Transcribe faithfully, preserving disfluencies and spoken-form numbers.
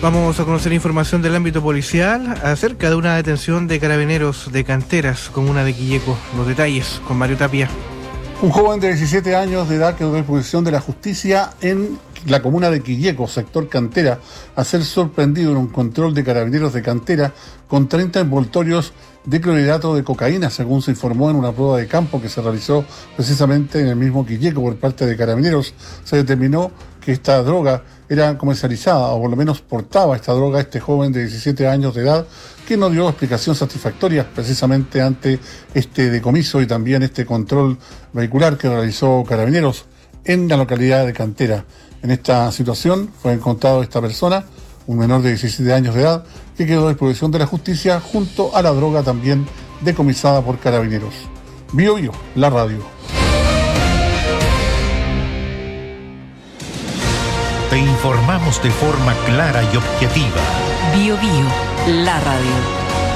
Vamos a conocer información del ámbito policial acerca de una detención de carabineros de Canteras, comuna de Quilleco. Los detalles con Mario Tapia. Un joven de diecisiete años de edad quedó a disposición de la justicia en la comuna de Quilleco, sector Cantera, a ser sorprendido en un control de carabineros de Cantera con treinta envoltorios de clorhidrato de cocaína, según se informó en una prueba de campo que se realizó precisamente en el mismo Quilleco por parte de carabineros. Se determinó que esta droga era comercializada, o por lo menos portaba esta droga este joven de diecisiete años de edad, que no dio explicación satisfactoria precisamente ante este decomiso y también este control vehicular que realizó carabineros en la localidad de Cantera. En esta situación fue encontrado esta persona, un menor de diecisiete años de edad, que quedó a disposición de la justicia junto a la droga también decomisada por carabineros. Bio Bio, la radio. Te informamos de forma clara y objetiva. Bio Bio, la radio.